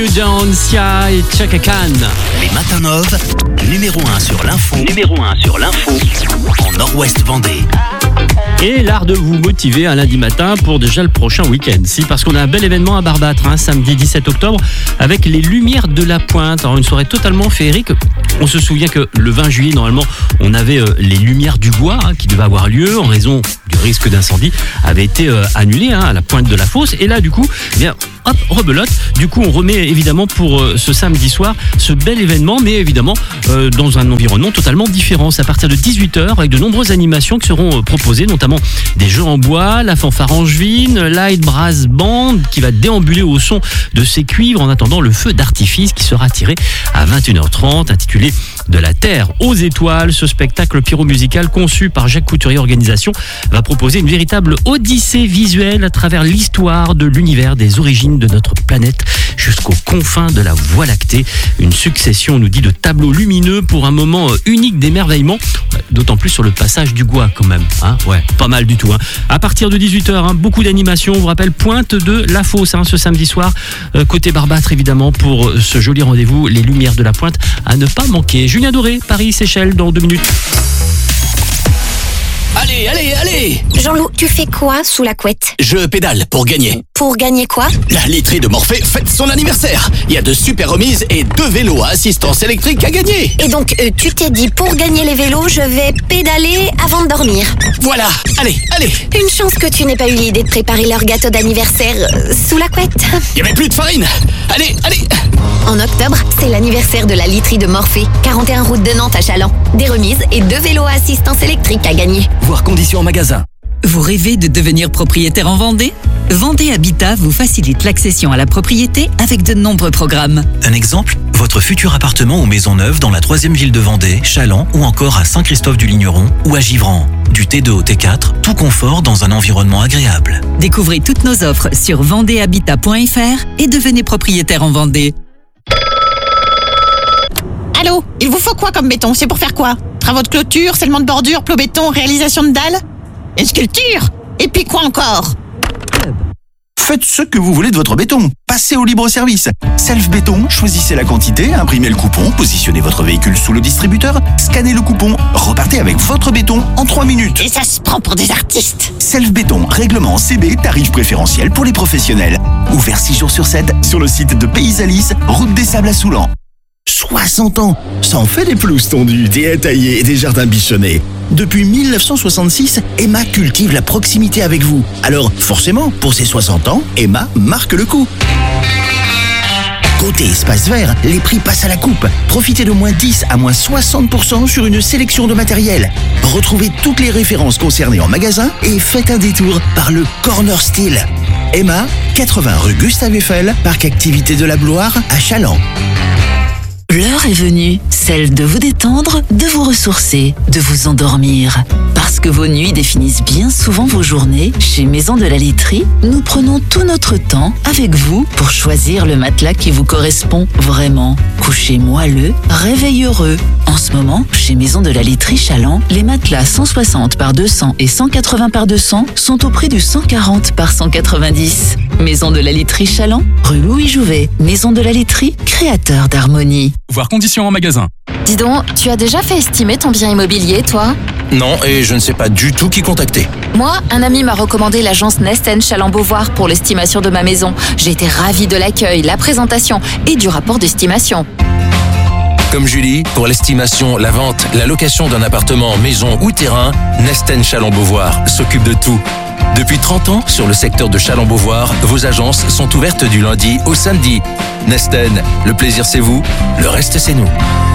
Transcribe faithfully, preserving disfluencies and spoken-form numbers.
Down, Sia et Chaka Khan. Les Matins Nov, numéro un sur l'info. Numéro un sur l'info en Nord-Ouest Vendée. Et l'art de vous motiver un lundi matin pour déjà le prochain week-end. Si, parce qu'on a un bel événement à Barbâtre, hein, samedi dix-sept octobre, avec les Lumières de la Pointe. Alors une soirée totalement féerique. On se souvient que le vingt juillet, normalement, on avait euh, les Lumières du Bois hein, qui devaient avoir lieu en raison du risque d'incendie, avaient été euh, annulées hein, à la pointe de la fosse. Et là, du coup, eh bien, hop, rebelote. Du coup, on remet évidemment pour euh, ce samedi soir ce bel événement, mais évidemment euh, dans un environnement totalement différent. C'est à partir de dix-huit heures avec de nombreuses animations qui seront euh, proposées, notamment des jeux en bois, la fanfare angevine, Light Brass Band qui va déambuler au son de ses cuivres en attendant le feu d'artifice qui sera tiré à vingt et une heures trente, intitulé De la Terre aux étoiles. Ce spectacle pyro-musical conçu par Jacques Couturier Organisation va proposer une véritable odyssée visuelle à travers l'histoire de l'univers, des origines de notre planète jusqu'aux confins de la Voie lactée. Une succession, on nous dit, de tableaux lumineux pour un moment unique d'émerveillement, d'autant plus sur le passage du Gois quand même. Hein, ouais, pas mal du tout. Hein. À partir de dix-huit heures, hein, beaucoup d'animations. On vous rappelle, pointe de la fosse hein, ce samedi soir, euh, côté Barbâtre évidemment, pour euh, ce joli rendez-vous, les Lumières de la Pointe à ne pas manquer. Julien Doré, Paris, Seychelles, dans deux minutes. Allez, allez, allez! Jean-Loup, tu fais quoi sous la couette? Je pédale pour gagner. Pour gagner quoi? La laiterie de Morphée fête son anniversaire. Il y a de super remises et deux vélos à assistance électrique à gagner. Et donc, euh, tu t'es dit, pour gagner les vélos, je vais pédaler avant de dormir. Voilà, allez, allez! Une chance que tu n'aies pas eu l'idée de préparer leur gâteau d'anniversaire euh, sous la couette. Il n'y avait plus de farine. Allez, allez! En octobre, c'est l'anniversaire de la literie de Morphée, quarante et un route de Nantes à Chaland. Des remises et deux vélos à assistance électrique à gagner. Voir conditions en magasin. Vous rêvez de devenir propriétaire en Vendée? Vendée Habitat vous facilite l'accession à la propriété avec de nombreux programmes. Un exemple, votre futur appartement ou maison neuve dans la troisième ville de Vendée, Chaland ou encore à Saint-Christophe-du-Ligneron ou à Givran. Du T deux au T quatre, tout confort dans un environnement agréable. Découvrez toutes nos offres sur vendée habitat point f r et devenez propriétaire en Vendée. Allô, il vous faut quoi comme béton? C'est pour faire quoi? Travaux de clôture, scellement de bordure, plot béton, réalisation de dalles? Une sculpture? Et puis quoi encore? Faites ce que vous voulez de votre béton. Passez au libre service. Self Béton, choisissez la quantité, imprimez le coupon, positionnez votre véhicule sous le distributeur, scannez le coupon, repartez avec votre béton en trois minutes. Et ça se prend pour des artistes. Self Béton, règlement C B, tarif préférentiel pour les professionnels. Ouvert six jours sur sept sur le site de Pays Alice, route des Sables à Soulan. soixante ans, ça en fait des pelouses tondues, des haies taillées et des jardins bichonnés. Depuis mille neuf cent soixante-six, Emma cultive la proximité avec vous. Alors, forcément, pour ses soixante ans, Emma marque le coup. Côté espace vert, les prix passent à la coupe. Profitez de moins dix à moins soixante pour cent sur une sélection de matériel. Retrouvez toutes les références concernées en magasin et faites un détour par le Corner Style. Emma, quatre-vingts rue Gustave Eiffel, parc activité de la Bloire à Chaland. L'heure est venue, celle de vous détendre, de vous ressourcer, de vous endormir. Parce que vos nuits définissent bien souvent vos journées, chez Maison de la Laiterie, nous prenons tout notre temps avec vous pour choisir le matelas qui vous correspond vraiment. Coucher moelleux, réveil heureux. En ce moment, chez Maison de la Laiterie Chaland, les matelas cent soixante par deux cents et cent quatre-vingts par deux cents sont au prix du cent quarante par cent quatre-vingt-dix. Maison de la Laiterie Chaland, rue Louis Jouvet. Maison de la Laiterie, créateur d'harmonie. Voir conditions en magasin. Dis donc, tu as déjà fait estimer ton bien immobilier, toi? Non, et je ne sais pas du tout qui contacter. Moi, un ami m'a recommandé l'agence Nesten Chaland-Beauvoir pour l'estimation de ma maison. J'ai été ravie de l'accueil, la présentation et du rapport d'estimation. Comme Julie, pour l'estimation, la vente, la location d'un appartement, maison ou terrain, Nesten Chaland-Beauvoir s'occupe de tout. Depuis trente ans, sur le secteur de Chaland-Beauvoir, vos agences sont ouvertes du lundi au samedi. Nesten, le plaisir c'est vous, le reste c'est nous.